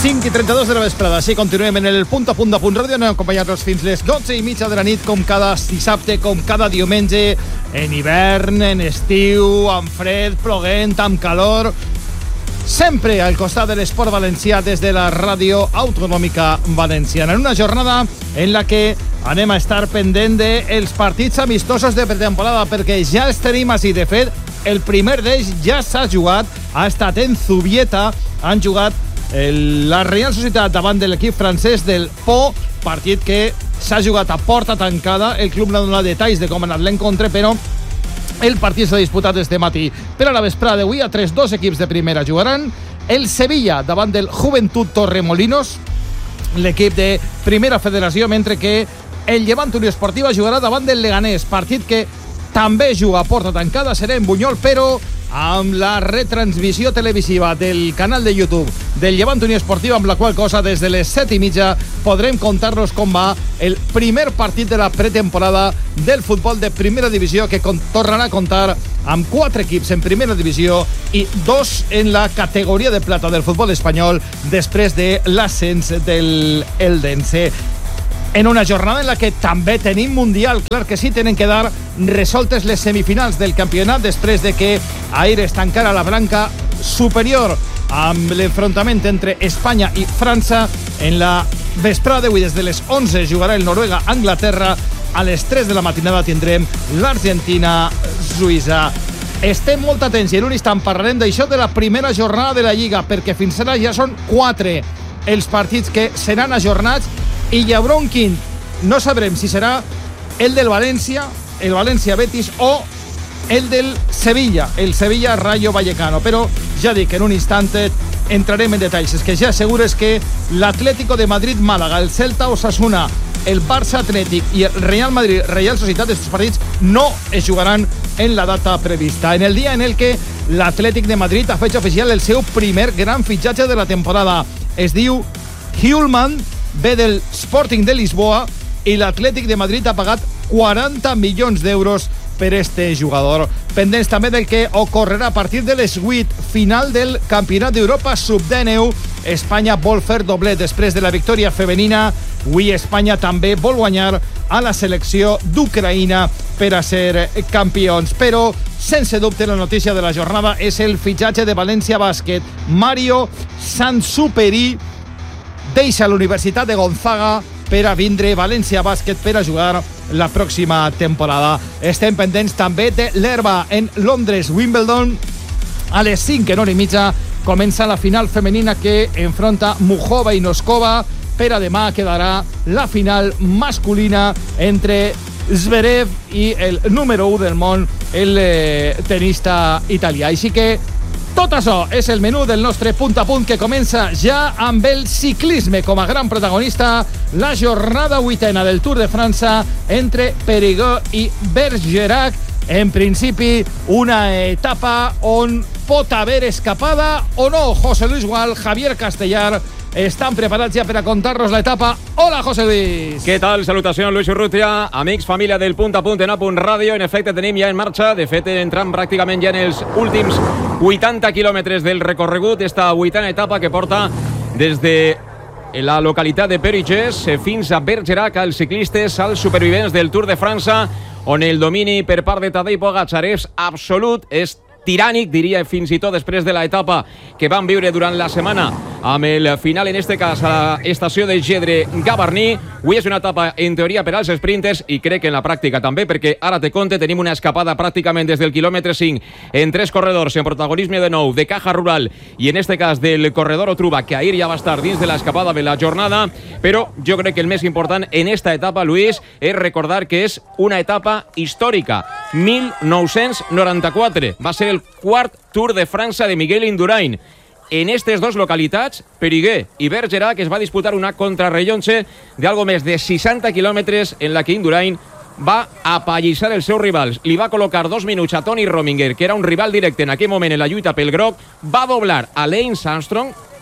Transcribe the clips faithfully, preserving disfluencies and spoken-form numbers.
cinc i trenta-dos de la vesprada. Així continuem en el punt a punt de Punt Ràdio. Anem a acompanyar-nos fins les dotze i mitja de la nit, com cada dissabte, com cada diumenge, en hivern, en estiu, amb fred, ploguent, amb calor. Sempre al costat de l'esport valencià des de la ràdio autonòmica valenciana. En una jornada en la que anem a estar pendent dels partits amistosos de pretemporada, perquè ja els tenim així. De fet, el primer d'ells ja s'ha jugat, ha estat en Zubieta, han jugat el, la Real Societat davant de l'equip francès del Po, partit que s'ha jugat a porta tancada. El club no ha donat detalls de com ha anat l'encontre, però el partit s'ha disputat este matí. Per a la vesprada d'avui, a tres dos equips de primera jugaran el Sevilla davant del Joventut Torremolinos, l'equip de primera federació, mentre que el Llevant Unió Esportiva jugarà davant del Leganés, partit que també juga a porta tancada, serà en Bunyol, però amb la retransmissió televisiva del canal de YouTube del Llevant Unió Esportiva, amb la qual cosa des de les set i mitja podrem contar-nos com va el primer partit de la pretemporada del futbol de primera divisió, que tornarà a comptar amb quatre equips en primera divisió i dos en la categoria de plata del futbol espanyol després de l'ascens del Eldense. En una jornada en la que també tenim Mundial, clar que sí, tenen que dar resoltes les semifinals del campionat després de que ahir es tancara la branca superior amb l'enfrontament entre Espanya i França. En la vesprada d'avui, des de les onze, jugarà el Noruega-Anglaterra. A les tres de la matinada tindrem l'Argentina-Suïssa. Estem molt atents i en un instant parlarem d'això, de la primera jornada de la Lliga, perquè fins ara ja són quatre els partits que seran ajornats i hi haurà un quint. No sabrem si serà el del València, el València-Betis, o el del Sevilla, el Sevilla-Rayo Vallecano. Però ja dic, en un instant entrarem en detalls. És que ja assegures que l'Atlético de Madrid-Màlaga, el Celta-Osasuna, el Barça-Atlètic i el Real Madrid-Real Societat, estos partits no es jugaran en la data prevista. En el dia en el que l'Atlètic de Madrid ha fet oficial el seu primer gran fitxatge de la temporada. Es diu Hjulmand, ve del Sporting de Lisboa, i l'Atlètic de Madrid ha pagat quaranta milions d'euros per este jugador. Pendents també del que ocorrerà a partir de les vuit, final del Campionat d'Europa sub dinou. Espanya vol fer doblet després de la victòria femenina. Avui Espanya també vol guanyar a la selecció d'Ucraïna per a ser campions. Però, sense dubte, la notícia de la jornada és el fitxatge de València Bàsquet. Mario Sansuperi deixa la Universitat de Gonzaga per a vindre València Bàsquet per a jugar la pròxima temporada. Estem pendents també de l'herba en Londres. Wimbledon, a les cinc en hora i mitja comença la final femenina que enfronta Mujova i Noskova. Per a demà quedarà la final masculina entre Zverev i el número u del món, el eh, tenista italià. Així que tot això és el menú del nostre punt a punt, que comença ja amb el ciclisme com a gran protagonista. La jornada vuitena del Tour de França entre Périgueux i Bergerac. En principi, una etapa on pot haver escapada o no. José Luis Gual, Javier Castellar estan preparats ja per a contar-nos l'etapa. Hola, José Luis. Què tal? Salutació, Luis Urrutia. Amics, família del Punt a Punt en A Punt Ràdio. En efecte, tenim ja en marxa. De fet, entram pràcticament ja en els últims vuitanta quilòmetres del recorregut. Esta vuitena etapa que porta des de la localitat de Périgueux fins a Bergerac, als ciclistes, als supervivents del Tour de França, on el domini per part de Tadej Pogačar és absolut, és tirànic, diria, fins i tot després de l'etapa que van viure durant la setmana amb el final, en este cas, a la estació de Gedre-Gavarnie. Avui és una etapa, en teoria, per als sprinters, i crec que en la pràctica també, perquè ara te compte, tenim una escapada pràcticament des del quilòmetre cinc en tres corredors, en protagonisme de nou de Caja Rural i, en este cas, del corredor Otruba, que ahir ja va estar dins de l'escapada de la jornada. Però jo crec que el més important en esta etapa, Luis, és recordar que és una etapa històrica. mil nou-cents noranta-quatre. Va ser el quart Tour de França de Miguel Indurain. En aquestes dues localitats, Périgueux i Bergerac, es va disputar una contrarrellotge d'algo més de seixanta quilòmetres en la que Indurain va apallissar els seus rivals. Li va col·locar dos minuts a Tony Rominger, que era un rival directe en aquell moment en la lluita pel groc. Va doblar a Lance Armstrong,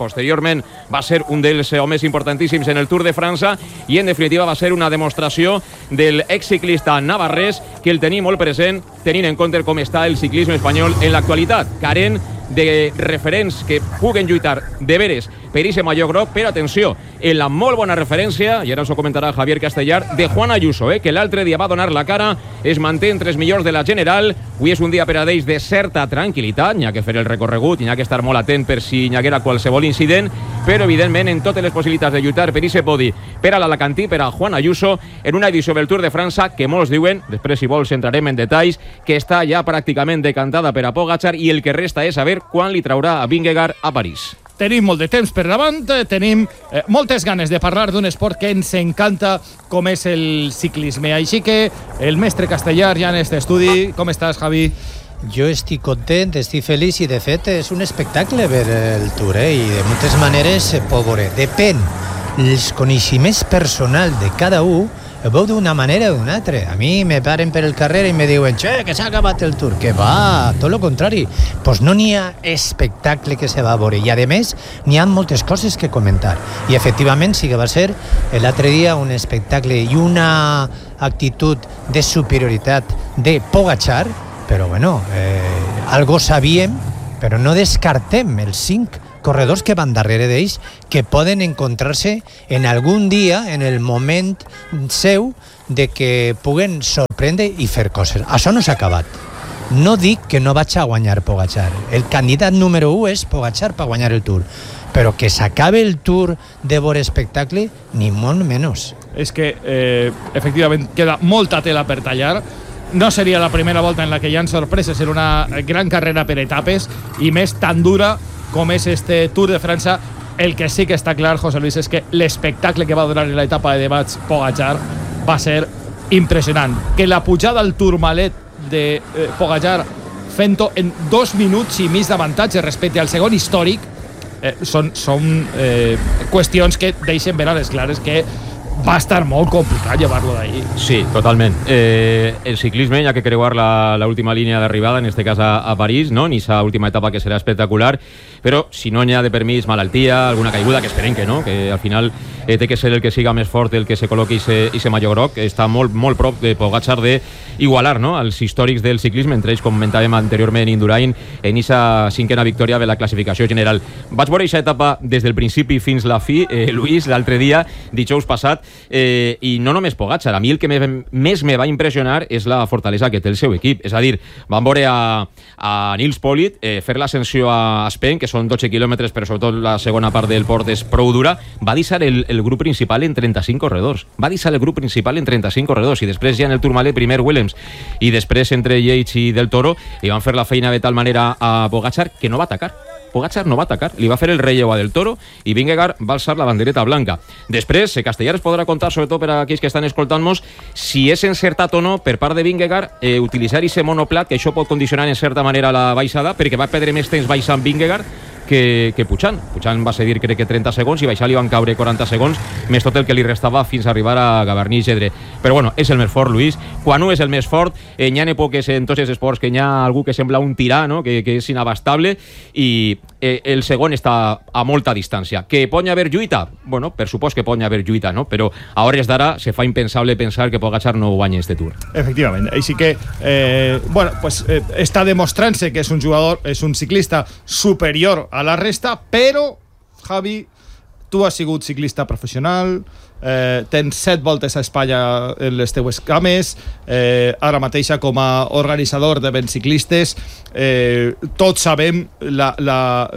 posteriorment va ser un dels homes importantíssims en el Tour de França i en definitiva va ser una demostració del exciclista navarrès que el tenim molt present tenint en compte com està el ciclisme espanyol en l'actualitat, carent de referents que puguen lluitar de veres per ese maillot groc, però atenció, en la molt bona referència, i ara us ho comentarà Javier Castellar, de Juan Ayuso, eh, que l'altre dia va donar la cara, es manté entre els millors de la general, avui és un dia per a d'ells de certa tranquil·litat, n'hi ha que fer el recorregut, n'hi ha que estar molt atent per si n'hi haguera qualsevol incident, però evidentment en totes les possibilitats de lluitar per ese podi, per a l'Alacantí, per a Juan Ayuso, en una edició del Tour de França que molts diuen, després si vols entrarem en detalls, que està ja pràcticament decantada per a Pogačar i el que resta és saber quan li traurà a Vingegaard a París. Tenim molt de temps per davant, tenim eh, moltes ganes de parlar d'un esport que ens encanta com és el ciclisme. Així que el mestre Castellar ja en este estudi. Com estàs, Javi? Jo estic content, estic feliç i de fet és un espectacle ver el Tour, eh? I de moltes maneres se pot veure. Depèn els coneixements personals de cada un, ho veu d'una manera o d'una altra. A mi me paren per el carrer i me diuen «Che, que s'ha acabat el Tour». Que va, tot el contrari. Pues no n'hi ha espectacle que se va veure. I a més, n'hi ha moltes coses que comentar. I efectivament sí que va ser l'altre dia un espectacle i una actitud de superioritat de Pogačar, però bueno, eh, algo sabíem, però no descartem els cinc corredors que van darrere d'ells, que poden encontrar-se en algun dia, en el moment seu, de que puguen sorprendre i fer coses. Això no s'ha acabat. No dic que no vaig a guanyar Pogačar. El candidat número u és Pogačar per guanyar el Tour. Però que s'acabe el Tour de veure espectacle, ni molt menys. És que, eh, efectivament, queda molta tela per tallar. No seria la primera volta en la que hi ha sorpreses en una gran carrera per etapes i més tan dura com és este Tour de França. El que sí que està clar, José Luis, és que l'espectacle que va donar en l'etapa de debats Pogačar va ser impressionant. Que la pujada al Tourmalet de eh, Pogačar fent-ho en dos minuts i mig d'avantatge respecte al segon històric eh, són, són eh, qüestions que deixen ben a les clares que va estar molt complicat llevar-lo d'ahir. Sí, totalment. Eh, el ciclisme, ja que creuar la, la última línia d'arribada, en este cas a, a París, no? Ni esa última etapa que serà espectacular, però si no n'hi ha de permís malaltia, alguna caiguda, que esperem que no, que al final eh, té que ser el que siga més fort el que se col·loqui i se maillot groc, està molt, molt prop de Pogačar de igualar, no?, els històrics del ciclisme, entre ells, com comentàvem anteriorment, Indurain, en esa cinquena victòria de la classificació general. Vaig veure aquesta etapa des del principi fins la fi, eh, Luis, l'altre dia, dijous passat, eh, i no només Pogačar, a mi el que me, més me va impressionar és la fortalesa que té el seu equip. És a dir, vam veure a, a Nils Politt eh, fer l'ascensió a Aspen, que són dotze quilòmetres, però sobretot la segona part del port és prou dura. Va deixar el, el grup principal en trenta-cinc corredors. Va deixar el grup principal en trenta-cinc corredors, i després ja en el Tourmalet, primer Willems, i després entre Yates i Del Toro, i van fer la feina de tal manera a Pogačar que no va atacar. Pogačar no va atacar, li va fer el relleu a Del Toro i Vingegaard va alçar la bandereta blanca. Després, Castellar es podrà contar, sobretot per a aquells que estan escoltant-nos, si és encertat o no per part de Vingegaard eh, utilitzar aquest monoplat, que això pot condicionar en certa manera la baixada, perquè va perdre més temps baixant Vingegaard que, que Puigant. Puigant va cedir crec que trenta segons i baixar li van caure quaranta segons, més tot el que li restava fins a arribar a Gavarní i Gedre. Però bueno, és el més fort, Luis. Quan un és el més fort, eh, n'hi ha èpoques en tots els esports que n'hi ha algú que sembla un tirà, no?, que, que és inabastable, i eh, el segon està a molta distància. Que pot haver lluita? Bueno, per supost que pot haver lluita, no? Però a hores d'ara se fa impensable pensar que Pogačar no guanya este Tour. Efectivament. Així que, eh, bueno, pues eh, està demostrant-se que és un jugador, és un ciclista superior a la resta, però, Javi, tu has sigut ciclista professional, eh, tens set voltes a Espanya en les teues cames, eh, ara mateixa com a organitzador d'events ciclistes, eh, tots sabem la, la,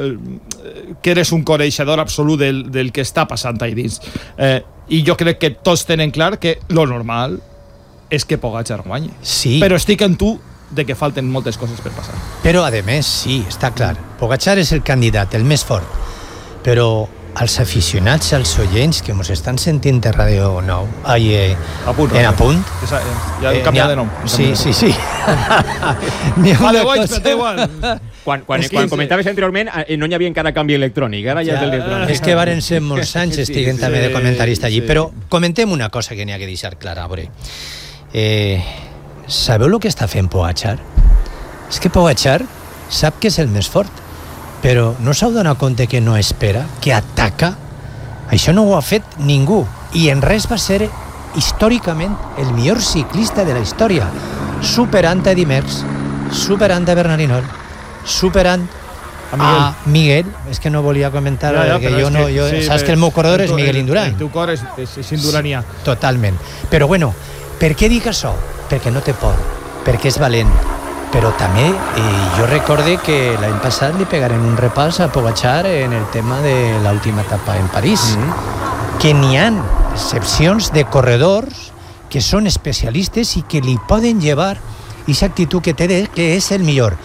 eh, que eres un coneixedor absolut del, del que està passant ahí dins. Eh, I jo crec que tots tenen clar que lo normal és que Pogačar guanyi. Sí. Però estic en tu de que falten moltes coses per passar. Però, a més, sí, està clar. Pogačar és el candidat, el més fort. Però als aficionats, als oients que ens estan sentint de Ràdio nou, ai, eh, a punt, en Apunt, ja, ja hem canviat de nom. Sí, sí, sí. Vale, boig, però té igual. Quan, quan, És que- quan comentaves anteriorment eh, no hi havia encara canvi electrònic, ara ja, ja és electrònic. És que varen ser molts anys estiguen Sí, també de comentarista allí, sí. però comentem una cosa que n'hi ha que deixar clara. A veure, eh, sabeu el que està fent Pogačar? És que Pogačar sap que és el més fort, però no s'heu donat compte que no espera, que ataca? Això no ho ha fet ningú, i en res va ser històricament el millor ciclista de la història, superant a Eddy Merckx, superant a Bernard Hinault, superant a Miguel. a Miguel. És que no volia comentar, ja, ja, perquè jo no, jo, sí, saps que el meu corredor és Miguel Indurain. El teu cor és, és, és induranià. Sí, totalment. Però bueno, per què dic això? Perquè no té por, perquè és valent. Però també eh, jo recorde que l'any passat li pegaren un repàs a Pogačar en el tema de l'última etapa en París. Mm-hmm. Que n'hi ha excepcions de corredors que són especialistes i que li poden llevar aquesta actitud que té de, que és el millor.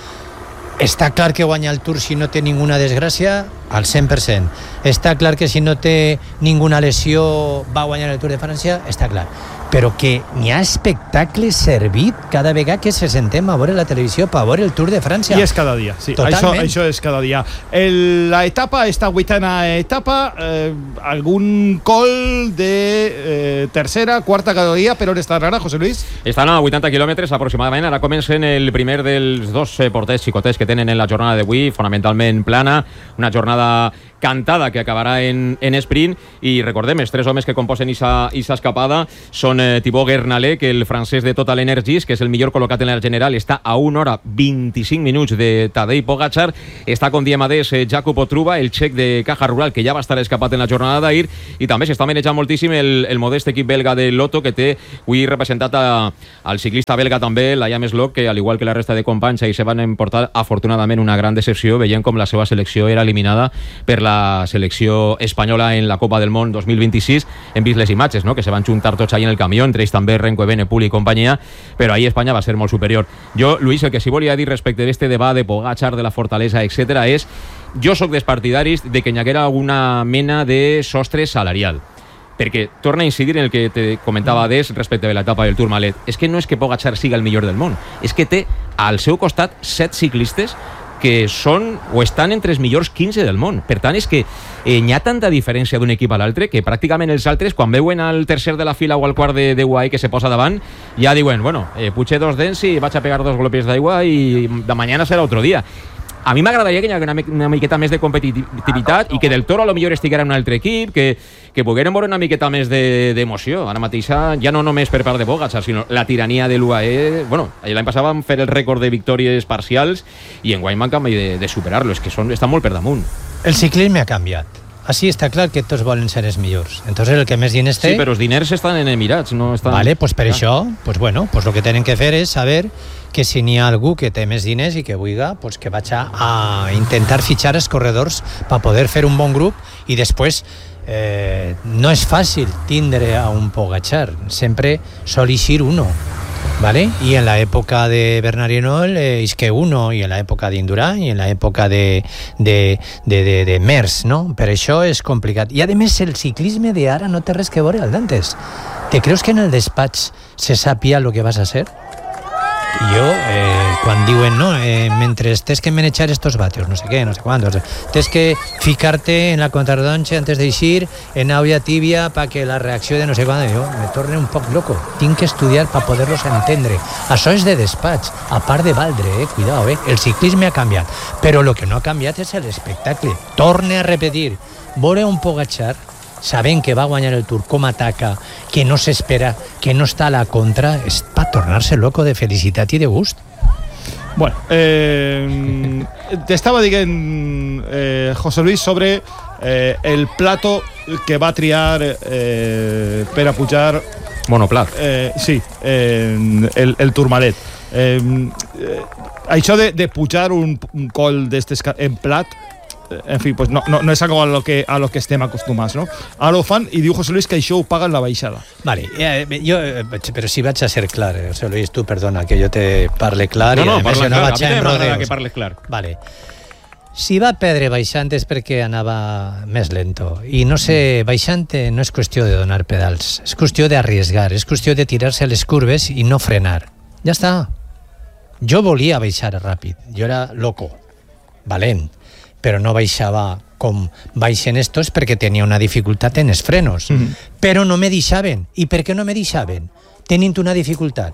Està clar que guanya el Tour si no té ninguna desgràcia al cent per cent. Està clar que si no té ninguna lesió va guanyar el Tour de França, està clar. Però que n'hi ha espectacle servit cada vegada que se sentem a veure la televisió per veure el Tour de França. I és cada dia, sí. Això, això és cada dia. El, la etapa, esta vuitena etapa, eh, algun col de eh, tercera, quarta categoria, per on estan ara, José Luis? Estan a vuitanta quilòmetres aproximadament. Ara comencen el primer dels dos eh, porters xicotets que tenen en la jornada d'avui, fonamentalment plana, una jornada cantada que acabarà en, en sprint, i recordem, els tres homes que composen esa escapada són eh, Thibaut Gernalé, que el francès de Total Energies, que és el millor col·locat en la general, està a una hora vint-i-cinc minuts de Tadej Pogačar, està com diem adés eh, Jacopo Truba, el txec de Caja Rural, que ja va estar escapat en la jornada d'ahir, i també s'està manejant moltíssim el, el modest equip belga de Lotto, que té avui representat a, al ciclista belga també, la James Lock, que al igual que la resta de companys ahir se van emportar afortunadament una gran decepció, veient com la seva selecció era eliminada per la la selecció espanyola en la Copa del Món dos mil vint-i-sis. Hem vist les imatges, no?, que se van juntar tots ahí en el camió, entre ells també Renko Evenepoel i companyia, però ahir Espanya va ser molt superior. Jo, Luis, el que sí volia dir respecte d'este debat de Pogačar, de la fortalesa, etcètera, és, jo sóc dels partidaris de que hi haguera alguna mena de sostre salarial, perquè torna a incidir en el que te comentava des respecte de l'etapa del Tourmalet. És que no és que Pogačar siga el millor del món, és que té al seu costat set ciclistes que són o estan entre els millors quinze del món. Per tant, és que eh, hi ha tanta diferència d'un equip a l'altre que pràcticament els altres, quan veuen al tercer de la fila o al quart de, de U A E que se posa davant, ja diuen, bueno, eh, puigé dos dents i vaig a pegar dos golpes d'aigua i de mañana serà otro dia. A mi m'agradaria que hi hagués una, una miqueta més de competitivitat i que del Toro a lo millor estiguera en un altre equip, que, que poguérem veure una miqueta més d'emoció. De, Ara mateix, ja no només per part de Pogačar, sinó la tirania de l'U A E. Bueno, l'any passat vam fer el rècord de victòries parcials i enguany manca de, de superar-lo. És que són, estan molt per damunt. El ciclisme ha canviat. Així està clar que tots volen ser els millors. Entonces el que més diners té... Sí, però els diners estan en Emirats, no estan... Vale, pues per ah. això, pues bueno, pues lo que tenen que fer és saber que si n'hi ha algú que té més diners i que vulga, pues que vaig a, a intentar fitxar els corredors per poder fer un bon grup i després eh, no és fàcil tindre a un Pogačar, sempre sol eixir uno. ¿Vale? Y en la época de Bernard Hinault eh, es que uno, y en la época de Indurain, y en la época de, de, de, de, de Merckx, no? Per això és complicat. I a més el ciclisme de ara no té res que veure al d'antes. ¿Te creus que en el despatx se sàpia lo que vas a hacer? Jo, eh, quan diuen, no, eh, mentre tens que manejar estos vatios, no sé què, no sé quantos, tens que ficar-te en la contrarredonxa antes d'eixir en aigua tibia para que la reacció de no sé quant, jo me torne un poc loco, tinc que estudiar per poder-los entendre. Això és de despatx, a part de valdre, eh, cuidado, eh, el ciclisme ha canviat, però el que no ha canviat és l'espectacle. Torne a repetir, veure un Pogačar sabent que va guanyar el Tour, com ataca, que no s'espera, que no està a la contra, és per tornar-se loco de felicitat i de gust. Bueno, eh, t'estava dient, eh, José Luis, sobre eh, el plato que va triar eh, per a pujar... Monoplat. Eh, sí, eh, el, el Tourmalet. Eh, eh, això de, de pujar un, un coll d'estes en plat, en fi, pues no, no, no és algo a lo que, a lo que estem acostumats, no? Ara ho fan i diu José Luis que això ho paguen la baixada. Vale, eh, jo, però si vaig a ser clar, eh, José Luis, tu perdona que jo te parle clar no, no, i a més no clar. vaig a enrodeus. Que parles clar. Vale. Si va perdre baixant és perquè anava més lento i no sé, baixant no és qüestió de donar pedals, és qüestió d'arriesgar, és qüestió de tirar-se a les curves i no frenar. Ja està. Jo volia baixar ràpid, jo era loco, valent, però no baixava com baixen estos perquè tenia una dificultat en els frenos. Mm-hmm. Però no me deixaven. I per què no me deixaven? Tenint una dificultat.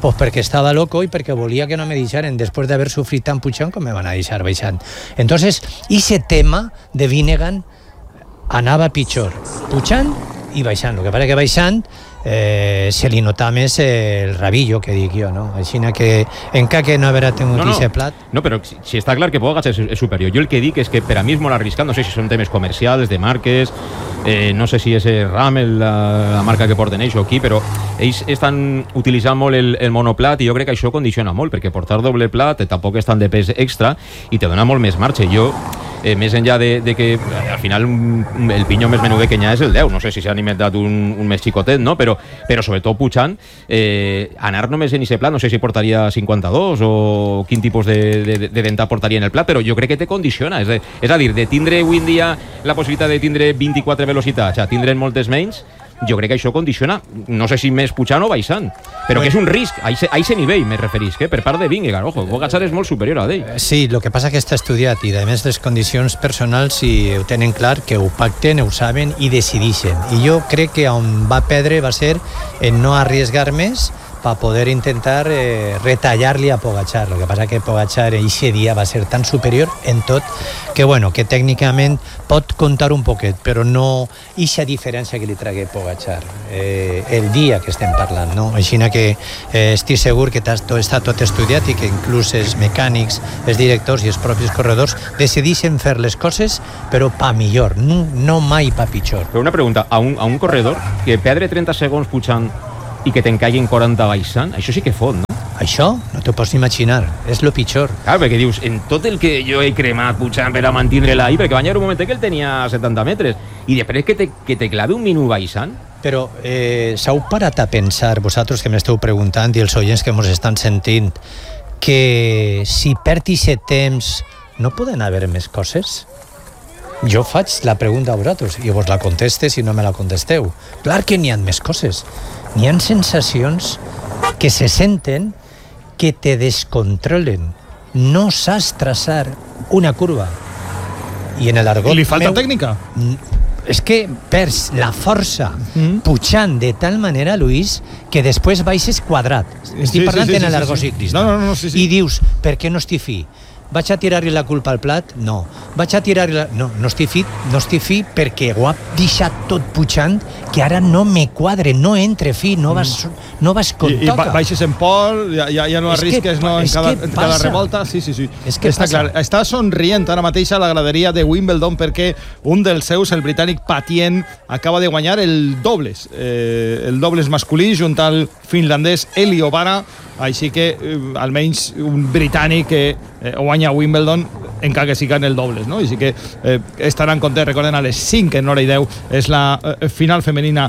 Pues perquè estava loco i perquè volia que no me deixaren, després d'haver sofrit tant pujant com me van a deixar baixant. Entonces, ese tema de Vinegar anava pitjor, pujant i baixant. El que passa que baixant eh, se li notava més el rabillo, que dic jo, no? Així que encara que no haurà tingut no, no. ese plat... No, però si, si està clar que Pogačar és, és superior. Jo el que dic és que per a mi és molt arriscat, no sé si són temes comercials, de marques, eh, no sé si és RAM, el, la, la marca que porten ells o qui, però ells estan utilitzant molt el, el monoplat i jo crec que això condiciona molt, perquè portar doble plat tampoc és tant de pes extra i te dona molt més marxa. Jo Eh, més enllà de, de que al final el pinyó més menuder que hi ha és el deu, no sé si s'han inventat un, un més xicotet, no? però, però sobretot pujant, eh, anar només en aquest plat, no sé si portaria cinquanta-dos o quin tipus de, de, de dentat portaria en el plat, però jo crec que te condiciona, és, de, és a dir, de tindre avui en dia la possibilitat de tindre vint-i-quatre velocitats a tindre'n moltes menys, jo crec que això condiciona, no sé si més pujant o baixant, però que és un risc, a aquest nivell me referisc, eh? Per part de Vingegaard, ojo, Pogačar és molt superior a ell. Sí, el que passa que està estudiat i a més les condicions personals si ho tenen clar, que ho pacten, ho saben i decidixen. I jo crec que on va perdre va ser en no arriesgar més per poder intentar eh, retallar-li a Pogačar. El que passa que Pogačar eixe dia va ser tan superior en tot que, bueno, que tècnicament pot comptar un poquet, però no eixa diferència que li tragué Pogačar eh, el dia que estem parlant, no? Així que eh, estic segur que tot, està tot estudiat i que inclús els mecànics, els directors i els propis corredors decideixen fer les coses però pa millor, no, no mai pa pitjor. Però una pregunta, a un, a un corredor que perdre trenta segons pujant i que te'n caiguin quaranta baixant, això sí que fot, no? Això no t'ho pots imaginar, és lo pitjor. Clar, perquè dius, en tot el que jo he cremat pujant per a mantindre-la ahí, perquè va haver un moment que ell tenia setanta metres, i després que te, que te clave un minut baixant. Però eh, s'heu parat a pensar, vosaltres que m'esteu preguntant i els oients que ens estan sentint, que si perd aquest temps no poden haver més coses? Jo faig la pregunta a vosaltres i vos la conteste si no me la contesteu. Clar que n'hi ha més coses. N'hi ha sensacions que se senten que te descontrolen. No saps traçar una curva. I en l'argot I li falta meu, tècnica? És que perds la força mm. pujant de tal manera, Luis, que després baixes quadrat. Estic sí, parlant sí, sí, en sí, l'argot sí. ciclista. No, no, no, sí, sí. I dius, per què no estic fi? Vaig a tirar-li la culpa al plat? No. Vaig a tirar-li la... No, no estic fi, no estic fi perquè ho ha deixat tot pujant que ara no me quadre, no entre fi, no vas, no vas com I, toca. I baixes en pol, ja, ja, ja no és arrisques que, no, en, cada, en cada revolta. Sí, sí, sí. És que està passa. clar. Està somrient ara mateix a la graderia de Wimbledon perquè un dels seus, el britànic Patien, acaba de guanyar el dobles. Eh, el dobles masculí junt al finlandès Elio Vara, així que eh, almenys un britànic que eh, guanya Wimbledon encara que siga en el dobles, no? Així que eh, estaran contents, recorden, a les cinc en hora i deu és la eh, final femenina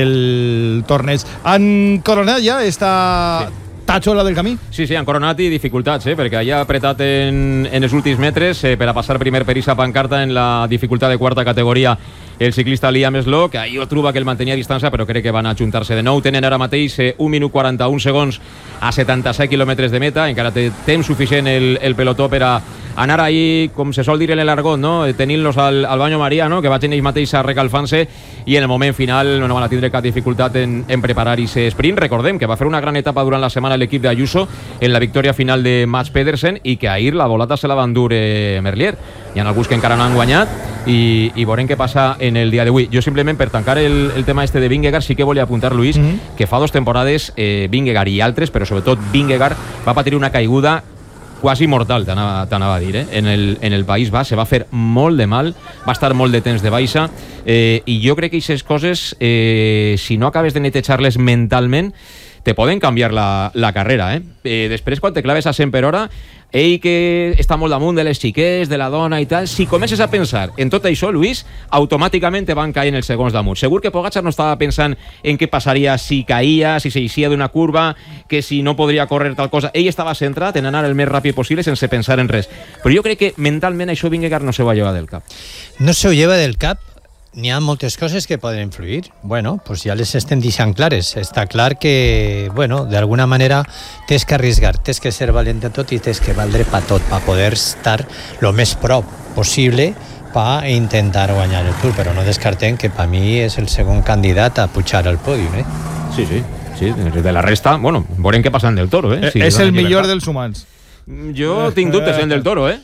del torneig. Han coronat ja esta sí. Tachola del camí? Sí, sí, han coronat i dificultats, eh? perquè ja ha apretat en, en els últims metres eh, per a passar primer per esa pancarta en la dificultat de quarta categoria el ciclista Liam Slock, ahir ho troba que el mantenia a distància, però crec que van ajuntar-se de nou. Tenen ara mateix eh, un minut quaranta-un segons a setanta-set quilòmetres de meta, encara té temps suficient el, el pelotó per a anar ahí, com se sol dir en l'argot, no? tenint-los al, al banyo Maria, no? que vagin ells mateix a recalfant-se i en el moment final no van a tindre cap dificultat en, en preparar aquest sprint. Recordem que va fer una gran etapa durant la setmana l'equip d'Ayuso en la victòria final de Mats Pedersen i que ahir la volata se la va endur eh, Merlier. Hi ha alguns que encara no han guanyat i, i veurem què passa en el dia d'avui. Jo simplement per tancar el, el tema este de Vingegaard sí que volia apuntar, Luis, mm-hmm. que fa dos temporades eh, Vingegaard i altres, però sobretot Vingegaard va patir una caiguda quasi mortal, t'anava a dir, eh? en, el, en el País Basc, se va fer molt de mal, va estar molt de temps de baixa, eh, i jo crec que aquestes coses, eh, si no acabes de netejar-les mentalment, te poden canviar la, la carrera. Eh? Eh, després, quan te claves a cent per hora, ell que està molt damunt de les xiquets, de la dona i tal, si comences a pensar en tot això, Luis, automàticament te van caient els segons damunt. Segur que Pogačar no estava pensant en què passaria si caïa, si s'eixia d'una curva, que si no podria córrer tal cosa. Ell estava centrat en anar el més ràpid possible sense pensar en res. Però jo crec que mentalment això Vingegaard no se va llevar del cap. No se ho lleva del cap. N'hi ha moltes coses que poden influir. Bueno, pues ja les estem deixant clares. Està clar que, bueno, d'alguna manera tens que arriesgar, tens que ser valent de tot i tens que valdre pa tot, pa poder estar lo més prop possible pa intentar guanyar el Tour, però no descartem que per mi és el segon candidat a pujar al pòdium, eh? Sí, sí. sí, de la resta, bueno, veurem què passa en Del Toro, eh? Si és el millor dels humans. Jo tinc dubtes en Del Toro, eh?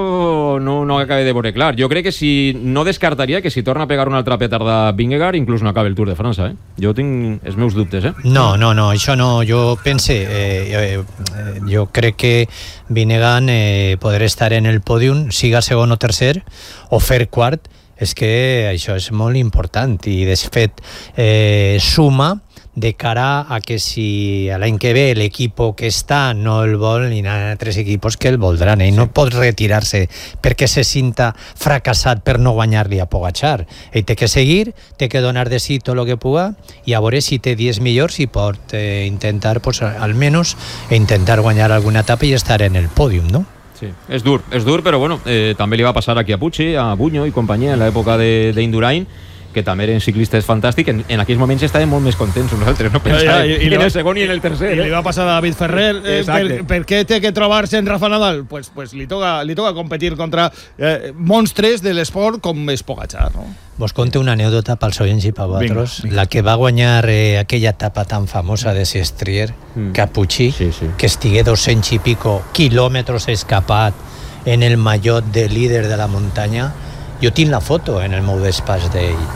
Jo no, no acabé de veure clar. Jo crec que si no descartaria que si torna a pegar una altra petarda Vingegaard, inclús no acabe el Tour de França, eh? Jo tinc els meus dubtes, eh? No, no, no, això no. Jo pense, eh, eh, jo crec que Vingegaard eh, podrà estar en el pòdium, siga segon o tercer, o fer quart. És que això és molt important i, de fet, eh, suma de cara a que si l'any que ve l'equip que està no el vol, ni altres equips que el voldran. Ell sí. No pot retirar-se perquè se sinta fracassat per no guanyar-li a Pogačar. Ell té que seguir, té que donar de si tot el que puga i a veure si té dies millors i pot eh, intentar, pues, almenys, intentar guanyar alguna etapa i estar en el pòdium, no? Sí, és dur, és dur, però bueno, eh, també li va passar aquí a Puig, a Buño i companyia en l'època d'Indurain, que també eren ciclistes fantàstics. En, en aquells moments estàvem molt més contents nosaltres, no pensàvem ja, ja, i, i en el segon i en el tercer. I li va passar a David Ferrer. Eh, per, per què té que trobar-se en Rafa Nadal? Pues, pues li, toca, li toca competir contra eh, monstres de l'esport com és Pogačar, no? Vos conto una anècdota pels oients i per vosaltres. La que va guanyar eh, aquella etapa tan famosa de Sestrier, mm. Capucci, sí, sí. que estigué dos-cents i pico quilòmetres escapat en el mallot de líder de la muntanya. Jo tinc la foto en el meu despatx d'ell.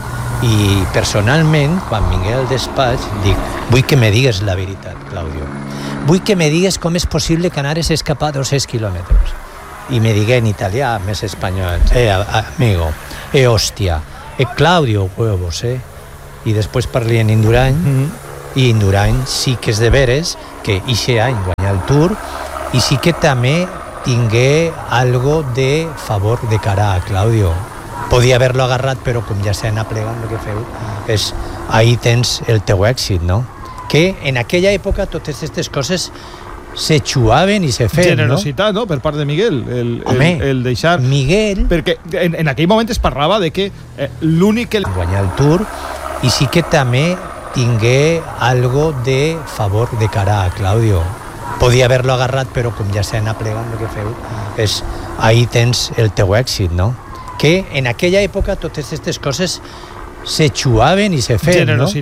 I personalment, quan vingué al despatx, dic, vull que me digues la veritat, Claudio. Vull que me digues com és possible que anares a escapar dos-cents quilòmetres. I me digué en italià, més espanyol, eh, amigo, eh, hòstia, eh, Claudio, huevos, eh? I després parli en Indurain, mm-hmm. i Indurain sí que és de veres que ixe any guanyar el Tour, i sí que també tingué algo de favor de cara a Claudio. Podia haver-lo agarrat, però com ja s'ha anat plegant el que feu, és, ahí tens el teu èxit, no? Que en aquella època totes aquestes coses se xuaven i se feien, generositat, no? no? Per part de Miguel, el, Home, el, el deixar... Miguel... Perquè en, en aquell moment es parlava de que eh, l'únic que... guanyar el Tour, i sí que també tingué algo de favor de cara a Claudio. Podia haver-lo agarrat, però com ja s'ha anat plegant el que feu, és, ahí tens el teu èxit, no? Que en aquella època totes aquestes coses se xuaven i se feien, no?